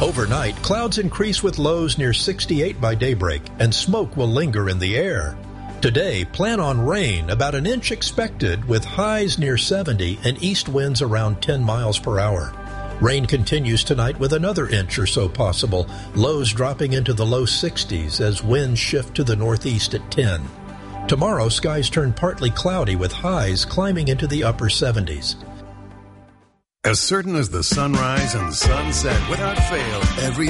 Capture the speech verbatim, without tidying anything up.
Overnight, clouds increase with lows near sixty-eight by daybreak, and smoke will linger in the air. Today, plan on rain, about an inch expected, with highs near seventy and east winds around ten miles per hour. Rain continues tonight with another inch or so possible, lows dropping into the low sixties as winds shift to the northeast at ten. Tomorrow, skies turn partly cloudy with highs climbing into the upper seventies. As certain as the sunrise and the sunset, without fail, every